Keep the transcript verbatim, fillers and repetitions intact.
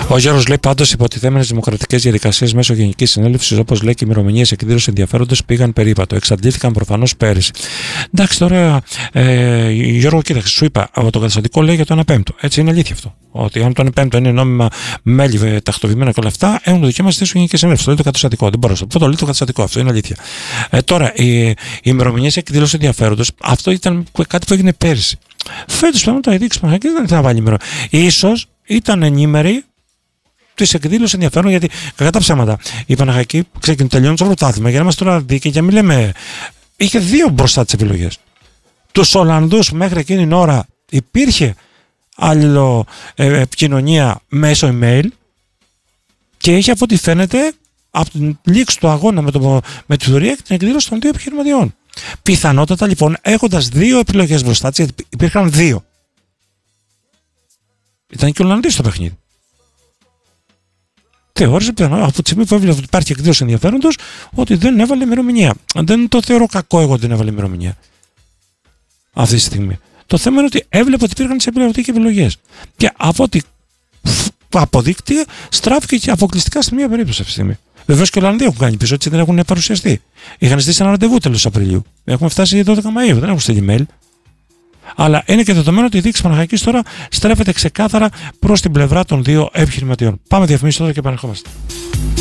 Ο Γιώργος λέει πάντως υποτιθέμενες δημοκρατικές διαδικασίες μέσω Γενικής Συνέλευσης, όπως λέει και οι ημερομηνίες εκδήλωσης ενδιαφέροντος, πήγαν περίπατο. Εξαντλήθηκαν προφανώς πέρυσι. Εντάξει, τώρα ε, Γιώργο, κοίταξε, σου είπα, το καταστατικό λέει για το ένα πέμπτο. Έτσι είναι αλήθεια αυτό. Ότι αν το ένα πέμπτο είναι νόμιμα μέλη τακτοποιημένα και όλα αυτά, έχουν το δικαίωμα στη Γενική Συνέλευση. Το λέει το καταστατικό. Δεν μπορώ να το πω. Το λέει το καταστατικό. Αυτό είναι αλήθεια. Ε, τώρα, οι, οι ημερομηνίες εκδήλωσης ενδιαφέροντος, αυτό ήταν κάτι που έγινε πέρυσι. Φέτος πρέπει να το ειδήξει δεν ήταν να βάλει ημερομηνία. Ίσως ήταν ενήμεροι τη εκδήλωση ενδιαφέρον, γιατί κακά τα ψέματα. Η Παναχαϊκή τελειώνει το πρωτάθλημα. Για να είμαστε τώρα δίκαιοι, για να μην λέμε. Είχε δύο μπροστά τις επιλογές. Τους Ολλανδούς μέχρι εκείνη την ώρα υπήρχε άλλο ε, επικοινωνία μέσω email και είχε από ό,τι φαίνεται από την λήξη του αγώνα με, το, με τη Θουρία και την εκδήλωση των δύο επιχειρηματιών. Πιθανότατα λοιπόν, έχοντας δύο επιλογές μπροστά της, γιατί υπήρχαν δύο. Ήταν και ο Ολλανδής στο παιχνίδι. Θεώρησε από τη στιγμή που έβλεπε ότι υπάρχει εκδήλωση ενδιαφέροντος ότι δεν έβαλε ημερομηνία. Δεν το θεωρώ κακό εγώ ότι δεν έβαλε ημερομηνία αυτή τη στιγμή. Το θέμα είναι ότι έβλεπε ότι υπήρχαν τις επιλογές επιλογές. Και από ό,τι αποδείκτη στράφηκε και αποκλειστικά σε μία περίπτωση αυτή τη στιγμή. Βεβαίως και οι Ολλανδοί έχουν κάνει πίσω, έτσι δεν έχουν παρουσιαστεί. Είχαν στήσει ένα ραντεβού τέλος Απριλίου. Έχουμε φτάσει δώδεκα Μαΐου, δεν έχουν στείλει email. Αλλά είναι και δεδομένο ότι η δίκηση Παναχαϊκής τώρα στρέφεται ξεκάθαρα προς την πλευρά των δύο επιχειρηματιών. Πάμε διαφημίσεις τώρα και επανερχόμαστε.